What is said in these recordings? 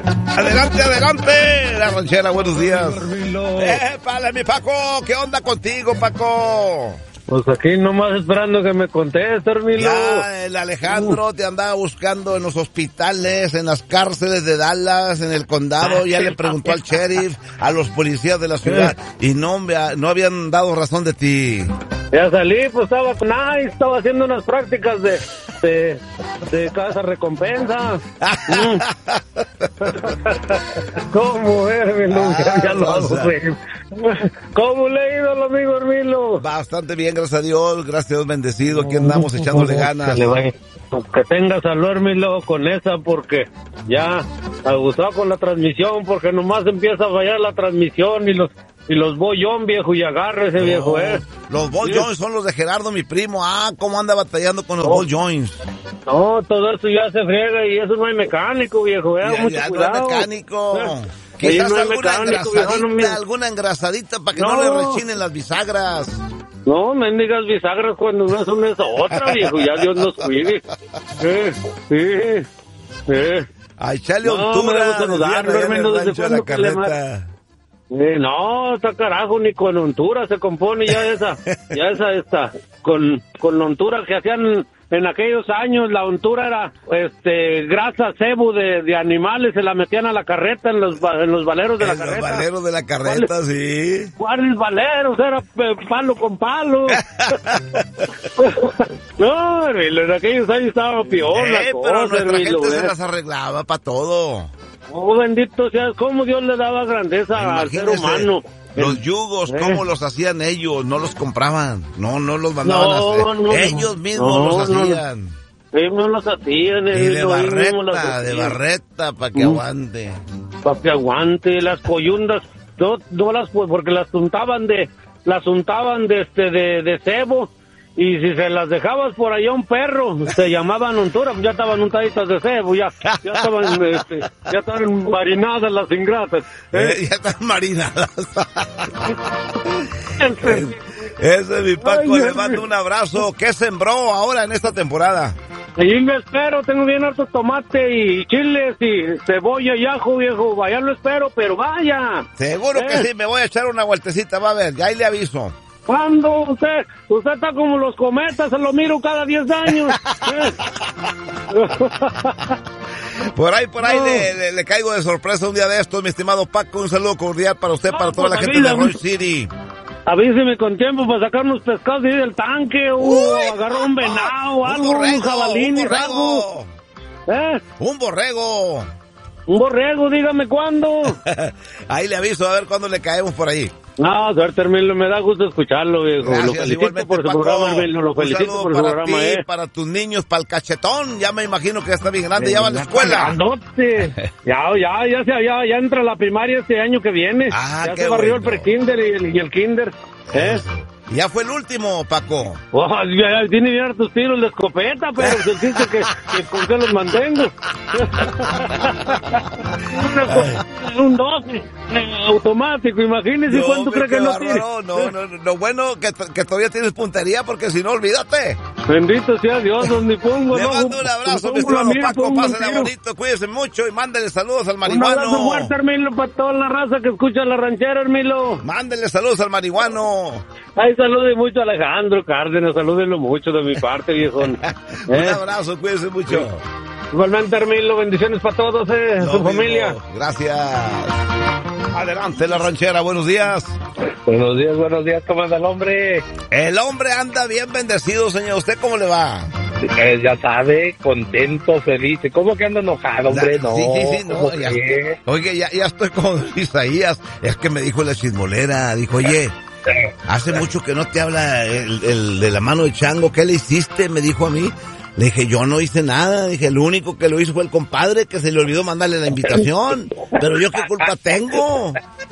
Adelante, adelante. La ranchera, buenos días. Pale, mi Paco. ¿Qué onda contigo, Paco? Pues aquí nomás esperando que me conteste, Hermilo. Ya, el Alejandro te andaba buscando en los hospitales, en las cárceles de Dallas, en el condado. Ya le preguntó al sheriff, a los policías de la ciudad, y no habían dado razón de ti. Ya salí, pues estaba con estaba haciendo unas prácticas de casa recompensa. ¿Cómo, Hermilo? Ya lo hago, ¿Cómo le ha ido al amigo Hermilo? Bastante bien, gracias a Dios, bendecido. Aquí andamos echándole ganas. Que tenga salud, Hermilo, con esa, porque ya abusado con la transmisión, porque nomás empieza a fallar la transmisión y los bollón, viejo, y agarre ese viejo, Los ball joints son los de Gerardo, mi primo. ¿Cómo anda batallando con los ball joints? No, todo eso ya se friega y eso no hay mecánico, viejo, mucho cuidado. No hay mecánico. Quizás no alguna engrasadita para que no le rechinen las bisagras. No, mendigas bisagras cuando una es una es otra, viejo, ya Dios nos cuide. Ay, chale untura. No, está carajo, ni con untura se compone ya esa con la untura que hacían en aquellos años. La untura era grasa cebo de animales, se la metían a la carreta en los valeros de la carreta. Los valeros de la carreta, sí. ¿Cuáles valeros? Era palo con palo. No, en aquellos años estaba peor la cosa, pero nuestra gente se las arreglaba para todo. Oh, bendito sea, cómo Dios le daba grandeza al ser humano. Los yugos, ¿cómo los hacían ellos? No los compraban, no los mandaban a hacer. Ellos mismos los hacían. Ellos los hacían. Y de barreta, para que aguante. Para que aguante, las coyundas, no las, porque las untaban de cebo. Y si se las dejabas por allá a un perro, se llamaban untura, ya estaban untaditas de cebo, ya estaban marinadas las ingratas. Ya están marinadas. Ese es mi Paco, le mando un abrazo. ¿Qué sembró ahora en esta temporada? Allí me espero, tengo bien harto tomate y chiles y cebolla y ajo, viejo, vaya lo espero, pero vaya. Seguro que sí, me voy a echar una vueltecita, va a ver, ya ahí le aviso. ¿Cuándo? Usted está como los cometas, se lo miro cada 10 años. Por ahí le caigo de sorpresa un día de estos, mi estimado Paco. Un saludo cordial para usted, para toda la gente de Roy City. Avíseme con tiempo para sacar unos pescados de ahí del tanque, o agarrar un venado, algo, un jabalín, algo. Un borrego. Un borrego, dígame cuándo. Ahí le aviso, a ver cuándo le caemos por ahí. No, suerte, Hermilo, me da gusto escucharlo, viejo. Gracias, lo felicito por su programa, Hermilo, lo felicito por su programa, para tus niños, para el cachetón, ya me imagino que ya está bien grande, ya va a la escuela. Ya entra a la primaria este año que viene. Ya se barrió el prekinder y el kinder. Ya fue el último, Paco. Ya tiene bien hartos tiros de escopeta, pero se dice que con qué los mantengo. Un 12 automático, imagínese cuánto cree que no tiene. No, lo bueno que todavía tienes puntería, porque si no, olvídate. Bendito sea Dios, donde pongo. Le mando un abrazo, mi estimado Paco, pásale bonito, cuídese mucho y mándele saludos al marihuano. Un abrazo fuerte, Hermilo, para toda la raza que escucha la ranchera, Hermilo. Mándele saludos al marihuano. Ay, salude mucho a Alejandro Cárdenas, salúdenlo mucho de mi parte, viejón. Un abrazo, cuídense mucho. Igualmente, Hermilo, bendiciones para todos, su familia. Gracias. Adelante, la ranchera, buenos días. Buenos días, ¿cómo anda el hombre? El hombre anda bien bendecido, señor. ¿Usted cómo le va? Ya sabe, contento, feliz. ¿Cómo que anda enojado, hombre? No. Sí, no. Oye, ya estoy como Isaías. Es que me dijo la chismolera, dijo, oye, hace mucho que no te habla el de la mano de chango. ¿Qué le hiciste? Me dijo a mí. Le dije, yo no hice nada. Dije, el único que lo hizo fue el compadre, que se le olvidó mandarle la invitación. Pero yo, ¿qué culpa tengo?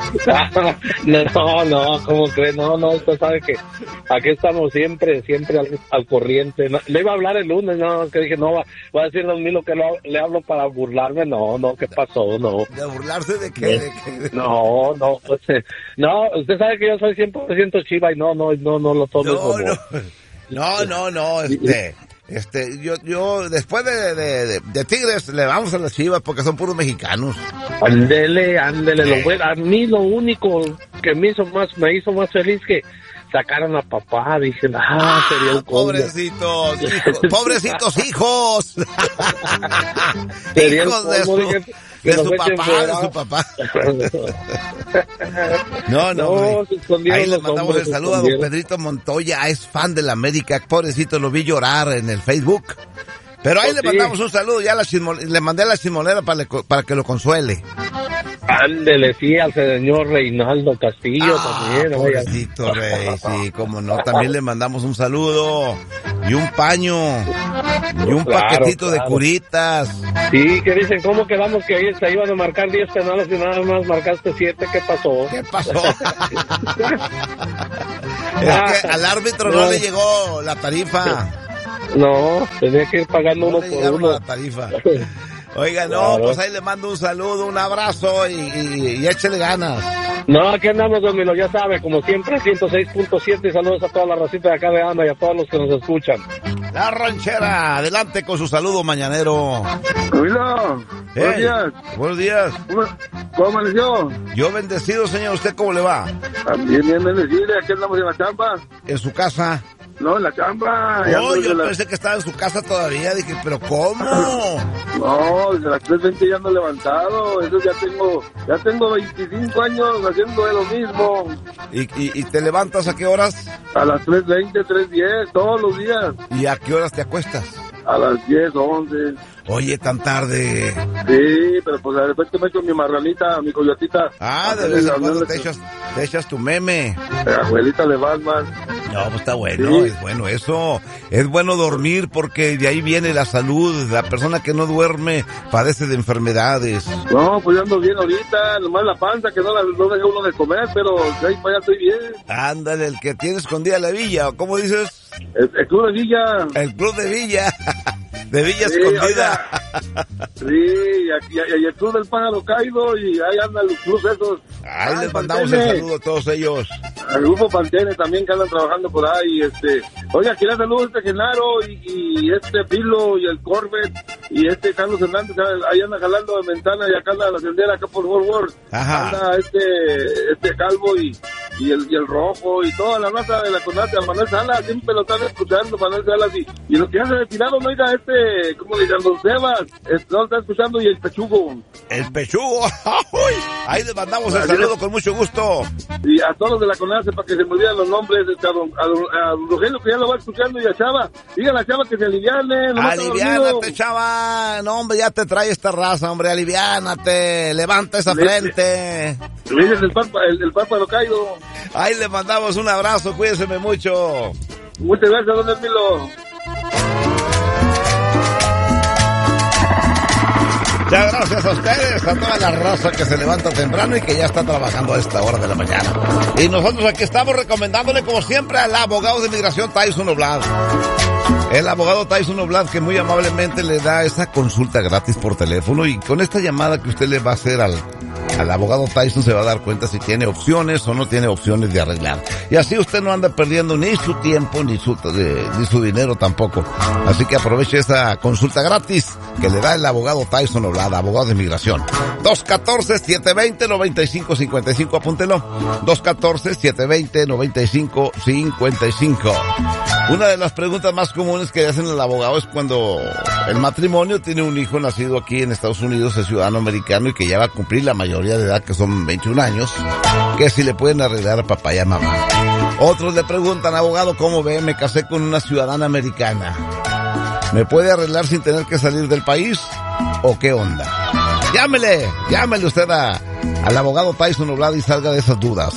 No, ¿cómo crees? No, usted sabe que aquí estamos siempre al corriente. No, le iba a hablar el lunes, que dije, va a decir Don Milo que le hablo para burlarme. No, ¿qué pasó? No. ¿De burlarse de qué? No, usted sabe que yo soy 100% chiva y no lo tomo como... No, Yo después de Tigres le vamos a las Chivas porque son puros mexicanos. Ándele. A mí lo único que me hizo más feliz que sacaron a papá. Dije, sería un pobrecitos hijos. Hijos de su papá. No. Ahí le mandamos el saludo a don Pedrito Montoya, es fan de la América. Pobrecito, lo vi llorar en el Facebook. Pero ahí le mandamos un saludo, ya le mandé a la chismolera para que lo consuele. Ándele, sí, al señor Reinaldo Castillo también. Pobrecito Rey, sí, cómo no. También le mandamos un saludo y un paño y un paquetito de curitas. Sí, que dicen, ¿cómo quedamos que ahí se iban a marcar 10 penales y nada más marcaste 7? ¿Qué pasó? Es que al árbitro no le llegó la tarifa. No, tenía que ir pagando uno por uno. La tarifa. Oiga, pues ahí le mando un saludo, un abrazo y échele ganas. No, aquí andamos, don Milo, ya sabe, como siempre, 106.7, y saludos a toda la racita de acá de Anda y a todos los que nos escuchan. La Ranchera, adelante con su saludo mañanero. Milo, buenos días. Buenos días. ¿Cómo amaneció? Yo bendecido, señor, ¿usted cómo le va? También bien bendecido, aquí andamos en la chamba. ¿En su casa? No, en la chamba. No, yo pensé que estaba en su casa todavía. Dije, ¿pero cómo? No, desde las 3:20 ya ando levantado. Eso ya tengo 25 años haciendo lo mismo. ¿Y te levantas a qué horas? A las 3:20, 3:10, todos los días. ¿Y a qué horas te acuestas? A las 10, 11. Oye, tan tarde. Sí, pero pues de repente me echo mi marranita, mi coyotita. De vez en cuando te echas tu meme. Abuelita de Batman. No, pues está bueno, sí. Es bueno eso. Es bueno dormir porque de ahí viene la salud. La persona que no duerme padece de enfermedades. No, pues yo ando bien ahorita, nomás la panza que no deja uno de comer, pero de ahí para allá estoy bien. Ándale, el que tiene escondida la villa, ¿o cómo dices? El Club de Villa. El Club de Villa. De Villa Escondida. Sí, y el Club del Pájaro Caído, y ahí andan los clubes esos. Ahí les mandamos el saludo a todos ellos. Al grupo Pantene también que andan trabajando por ahí. Oiga, quiero saludos a Genaro y Pilo y el Corvette y Carlos Hernández, ahí anda jalando de ventana y acá anda la sendera acá por World. Ajá. Anda Calvo y el Rojo y toda la raza de la Conate, a Manuel Salas, siempre lo están escuchando, Manuel Salas, y los que ya se retiraron, oiga, ¿cómo le llaman? Don Sebas, lo están escuchando, y el Pechugo. El Pechugo, ahí les mandamos el saludo con mucho gusto. Y a todos de la Conate, para que se me olviden los nombres, a don Rogelio, que ya lo va escuchando, y a Chava, diga a la Chava que se aliviane. Aliviánate, Chava, no, hombre, ya te trae esta raza, hombre, aliviánate, levanta esa frente. Le dices el Papa Locaído. Ahí le mandamos un abrazo, cuídense mucho. Muchas gracias, don Emilio. Muchas gracias a ustedes, a toda la raza que se levanta temprano y que ya está trabajando a esta hora de la mañana. Y nosotros aquí estamos recomendándole, como siempre, al abogado de inmigración Tyson Oblad. El abogado Tyson Oblad, que muy amablemente le da esa consulta gratis por teléfono, y con esta llamada que usted le va a hacer al abogado Tyson se va a dar cuenta si tiene opciones o no tiene opciones de arreglar. Y así usted no anda perdiendo ni su tiempo ni su dinero tampoco. Así que aproveche esa consulta gratis que le da el abogado Tyson Oblada, abogado de inmigración. 214-720-9555, apúntelo. 214-720-9555. Una de las preguntas más comunes que hacen al abogado es cuando el matrimonio tiene un hijo nacido aquí en Estados Unidos, es ciudadano americano y que ya va a cumplir la mayoría de edad, que son 21 años, que si le pueden arreglar a papá y a mamá. Otros le preguntan, abogado, ¿cómo ve? Me casé con una ciudadana americana. ¿Me puede arreglar sin tener que salir del país? ¿O qué onda? Llámele usted al abogado Tyson Oblada y salga de esas dudas.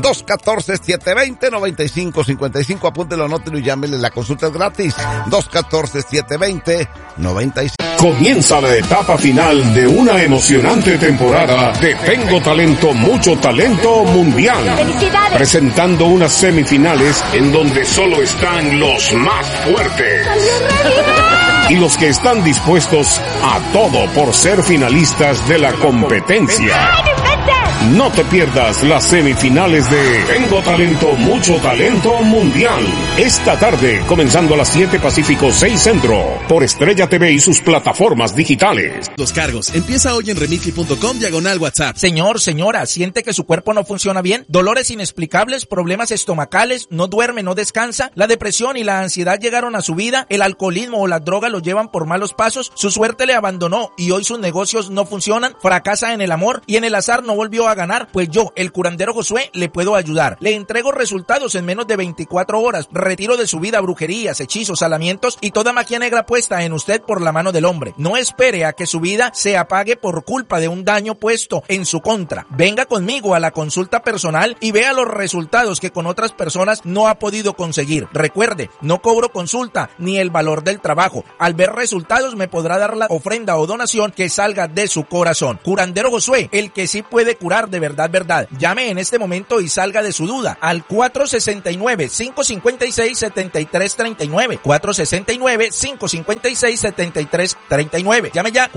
214-720-9555, apúntelo, anótelo y llámele, la consulta es gratis. 214-720-9555. Comienza la etapa final de una emocionante temporada de Tengo Talento, Mucho Talento Mundial. ¡Felicidades! Presentando unas semifinales en donde solo están los más fuertes. Y los que están dispuestos a todo por ser finalistas de la competencia. No te pierdas las semifinales de Tengo Talento, Mucho Talento Mundial. Esta tarde, comenzando a las 7 Pacífico, 6 Centro, por Estrella TV y sus plataformas digitales. Los cargos. Empieza hoy en remitly.com/WhatsApp. Señor, señora, ¿siente que su cuerpo no funciona bien? Dolores inexplicables, problemas estomacales, no duerme, no descansa, la depresión y la ansiedad llegaron a su vida, el alcoholismo o las drogas lo llevan por malos pasos, su suerte le abandonó y hoy sus negocios no funcionan, fracasa en el amor y en el azar no volvió a ganar. Pues yo, el curandero Josué, le puedo ayudar. Le entrego resultados en menos de 24 horas, retiro de su vida brujerías, hechizos, salamientos y toda magia negra puesta en usted por la mano del hombre. No espere a que su vida se apague por culpa de un daño puesto en su contra. Venga conmigo a la consulta personal y vea los resultados que con otras personas no ha podido conseguir. Recuerde, no cobro consulta ni el valor del trabajo. Al ver resultados me podrá dar la ofrenda o donación que salga de su corazón. Curandero Josué, el que sí puede curar de verdad, verdad. Llame en este momento y salga de su duda al 469-556-7339. 469-556-7339. Llame ya,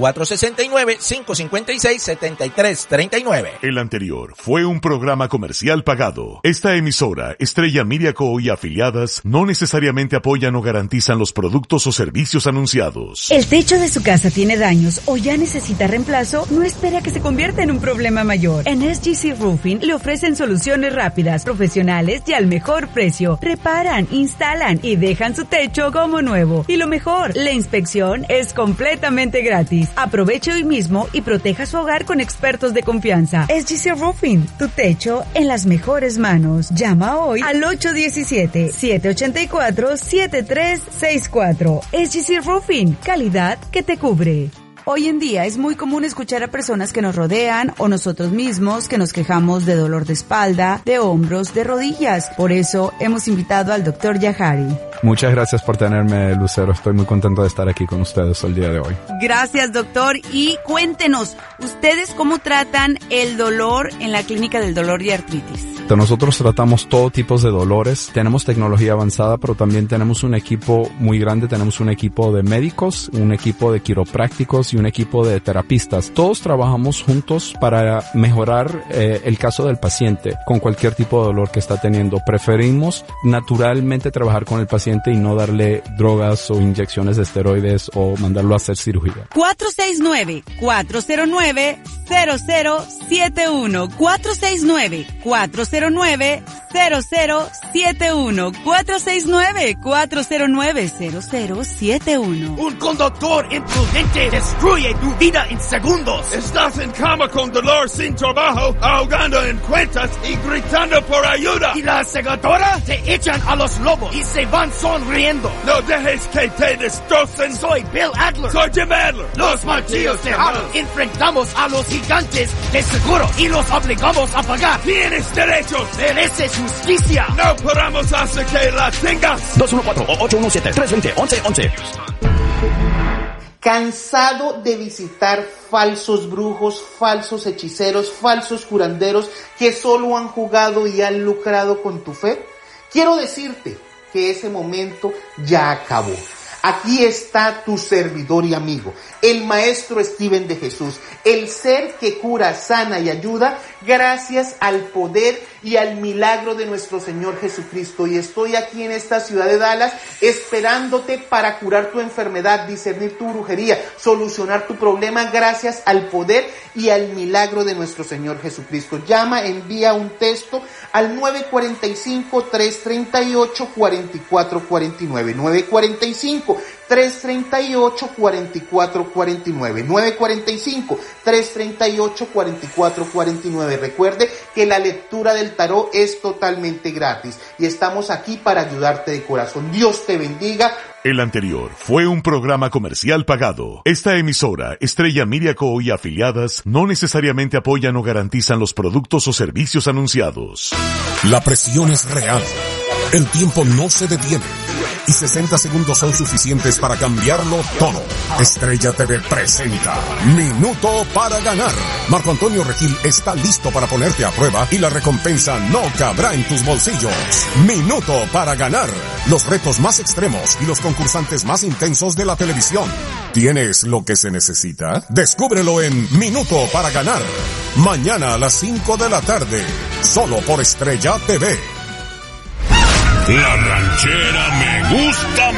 469-556-7339. El anterior fue un programa comercial pagado. Esta emisora, Estrella Media Co. y afiliadas, no necesariamente apoyan o garantizan los productos o servicios anunciados. ¿El techo de su casa tiene daños o ya necesita reemplazo? No espere a que se convierta en un problema mayor. En SGC Roofing le ofrecen soluciones rápidas, profesionales y al mejor precio. Reparan, instalan y dejan su techo como nuevo. Y lo mejor, la inspección es completamente gratis. Aproveche hoy mismo y proteja su hogar con expertos de confianza. SGC Roofing, tu techo en las mejores manos. Llama hoy al 817-784-7364. SGC Roofing, calidad que te cubre. Hoy en día es muy común escuchar a personas que nos rodean o nosotros mismos que nos quejamos de dolor de espalda, de hombros, de rodillas. Por eso hemos invitado al Dr. Yahari. Muchas gracias por tenerme, Lucero. Estoy muy contento de estar aquí con ustedes el día de hoy. Gracias, doctor. Y cuéntenos, ¿ustedes cómo tratan el dolor en la Clínica del Dolor y Artritis? Nosotros tratamos todo tipo de dolores. Tenemos tecnología avanzada, pero también tenemos un equipo muy grande. Tenemos un equipo de médicos, un equipo de quiroprácticos y un equipo de terapistas. Todos trabajamos juntos para mejorar el caso del paciente con cualquier tipo de dolor que está teniendo. Preferimos naturalmente trabajar con el paciente y no darle drogas o inyecciones de esteroides o mandarlo a hacer cirugía. 469-409-0071. 469-409-0071. 469-409-0071. Un conductor imprudente destruye tu vida en segundos. Estás en cama con dolor sin trabajo, ahogando en cuentas y gritando por ayuda. Y la aseguradora te echan a los lobos y se van sonriendo. No dejes que te destrocen. Soy Bill Adler. Soy Jim Adler. Los martillos de Harlem. Enfrentamos a los gigantes de seguro y los obligamos a pagar. Tienes derechos. Mereces justicia. No paramos hasta que la tengas. 214-817-320-1111. ¿Cansado de visitar falsos brujos, falsos hechiceros, falsos curanderos que solo han jugado y han lucrado con tu fe? Quiero decirte que ese momento ya acabó. Aquí está tu servidor y amigo, el maestro Steven de Jesús, el ser que cura, sana y ayuda gracias al poder y al milagro de nuestro Señor Jesucristo. Y estoy aquí en esta ciudad de Dallas esperándote para curar tu enfermedad, discernir tu brujería, solucionar tu problema gracias al poder y al milagro de nuestro Señor Jesucristo. Llama, envía un texto al 945-338-4449. 945-338-4449. 945-338-4449. Recuerde que la lectura del tarot es totalmente gratis y estamos aquí para ayudarte de corazón. Dios te bendiga. El anterior fue un programa comercial pagado. Esta emisora, Estrella Media Co. y afiliadas, no necesariamente apoyan o garantizan los productos o servicios anunciados. La presión es real. El tiempo no se detiene. y 60 segundos son suficientes para cambiarlo todo. Estrella TV presenta Minuto para Ganar. Marco Antonio Regil está listo para ponerte a prueba y la recompensa no cabrá en tus bolsillos. Minuto para Ganar. Los retos más extremos y los concursantes más intensos de la televisión. ¿Tienes lo que se necesita? Descúbrelo en Minuto para Ganar. Mañana a las 5 de la tarde. Solo por Estrella TV. La ranchera me gusta